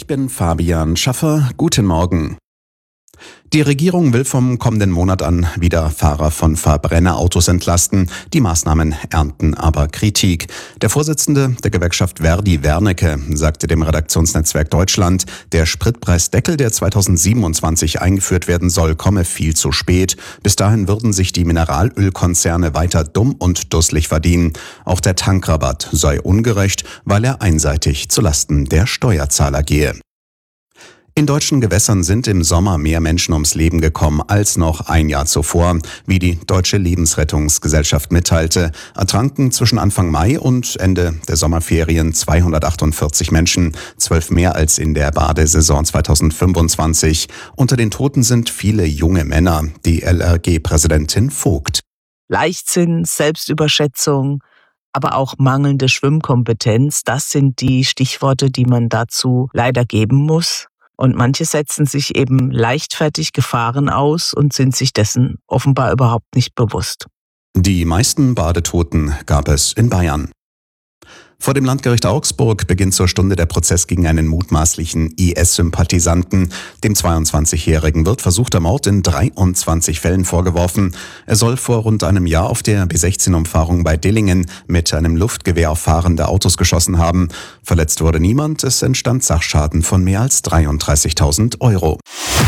bin Fabian Schaffer. Guten Morgen. Die Regierung will vom kommenden Monat an wieder Fahrer von Verbrennerautos entlasten. Die Maßnahmen ernten aber Kritik. Der Vorsitzende der Gewerkschaft Verdi, Wernicke, sagte dem Redaktionsnetzwerk Deutschland, der Spritpreisdeckel, der 2027 eingeführt werden soll, komme viel zu spät. Bis dahin würden sich die Mineralölkonzerne weiter dumm und dusselig verdienen. Auch der Tankrabatt sei ungerecht, weil er einseitig zulasten der Steuerzahler gehe. In deutschen Gewässern sind im Sommer mehr Menschen ums Leben gekommen als noch ein Jahr zuvor. Wie die Deutsche Lebensrettungsgesellschaft mitteilte, ertranken zwischen Anfang Mai und Ende der Sommerferien 248 Menschen, 12 mehr als in der Badesaison 2025. Unter den Toten sind viele junge Männer, die LRG-Präsidentin Vogt. Leichtsinn, Selbstüberschätzung, aber auch mangelnde Schwimmkompetenz, das sind die Stichworte, die man dazu leider geben muss. Und manche setzen sich eben leichtfertig Gefahren aus und sind sich dessen offenbar überhaupt nicht bewusst. Die meisten Badetoten gab es in Bayern. Vor dem Landgericht Augsburg beginnt zur Stunde der Prozess gegen einen mutmaßlichen IS-Sympathisanten. Dem 22-Jährigen wird versuchter Mord in 23 Fällen vorgeworfen. Er soll vor rund einem Jahr auf der B16-Umfahrung bei Dillingen mit einem Luftgewehr auf fahrende Autos geschossen haben. Verletzt wurde niemand, es entstand Sachschaden von mehr als 33.000 Euro.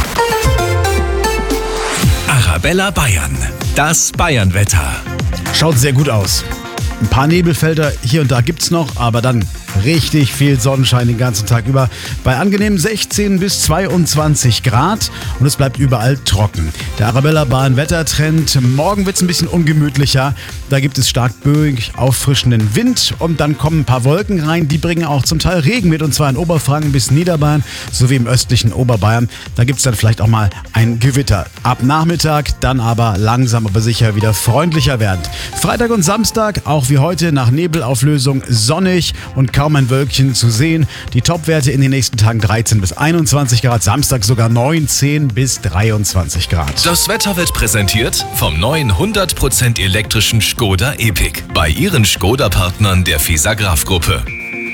Arabella Bayern, das Bayernwetter. Schaut sehr gut aus. Ein paar Nebelfelder hier und da gibt's noch, aber dann richtig viel Sonnenschein den ganzen Tag über bei angenehmen 16 bis 22 Grad und es bleibt überall trocken. Der Arabella Bayern Wettertrend, morgen wird's ein bisschen ungemütlicher. Da gibt es stark böig auffrischenden Wind und dann kommen ein paar Wolken rein, die bringen auch zum Teil Regen mit und zwar in Oberfranken bis Niederbayern sowie im östlichen Oberbayern. Da gibt's dann vielleicht auch mal ein Gewitter. Ab Nachmittag dann aber langsam aber sicher wieder freundlicher werdend. Freitag und Samstag auch wie heute nach Nebelauflösung sonnig und kaum ein Wölkchen zu sehen. Die Topwerte in den nächsten Tagen 13 bis 21 Grad, Samstag sogar 19 bis 23 Grad. Das Wetter wird präsentiert vom neuen 100% elektrischen Škoda Epiq bei Ihren Škoda-Partnern der Fisagraph-Gruppe.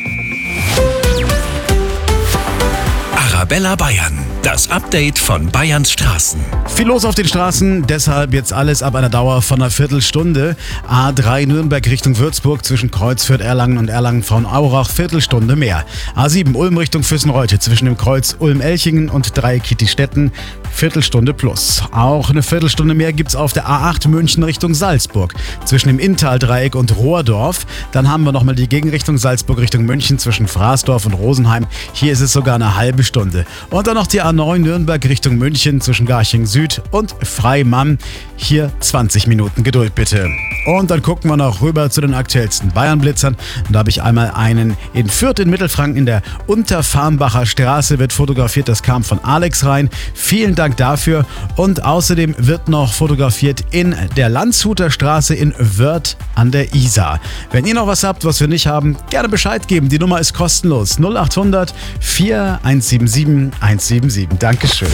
Arabella Bayern, das Update von Bayerns Straßen. Viel los auf den Straßen, deshalb jetzt alles ab einer Dauer von einer Viertelstunde. A3 Nürnberg Richtung Würzburg zwischen Kreuzfürth, Erlangen und Erlangen-Frauenaurach, Viertelstunde mehr. A7 Ulm Richtung Füssenreute zwischen dem Kreuz Ulm-Elchingen und Dreieck-Kittistetten, Viertelstunde plus. Auch eine Viertelstunde mehr gibt's auf der A8 München Richtung Salzburg zwischen dem Inntal-Dreieck und Rohrdorf. Dann haben wir nochmal die Gegenrichtung Salzburg Richtung München zwischen Fraßdorf und Rosenheim. Hier ist es sogar eine halbe Stunde. Und dann noch die A9 Nürnberg Richtung München zwischen Garching Süd und Freimann. Hier 20 Minuten Geduld bitte. Und dann gucken wir noch rüber zu den aktuellsten Bayern-Blitzern. Und da habe ich einmal einen in Fürth in Mittelfranken in der Unterfarnbacher Straße wird fotografiert. Das kam von Alex rein. Vielen Dank dafür. Und außerdem wird noch fotografiert in der Landshuter Straße in Wörth an der Isar. Wenn ihr noch was habt, was wir nicht haben, gerne Bescheid geben. Die Nummer ist kostenlos. 0800 4177 177. Dankeschön.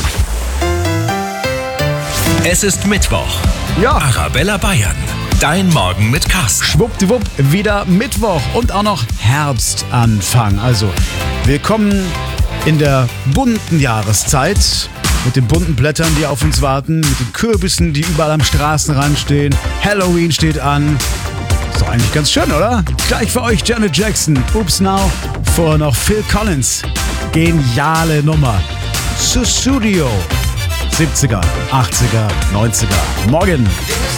Es ist Mittwoch. Ja. Arabella Bayern, dein Morgen mit Carsten. Schwuppdiwupp, wieder Mittwoch und auch noch Herbstanfang. Also, willkommen in der bunten Jahreszeit. Mit den bunten Blättern, die auf uns warten. Mit den Kürbissen, die überall am Straßenrand stehen. Halloween steht an. Ist doch eigentlich ganz schön, oder? Gleich für euch Janet Jackson. Oops Now. Vorher noch Phil Collins. Geniale Nummer. Sussudio. 70er, 80er, 90er. Morgen.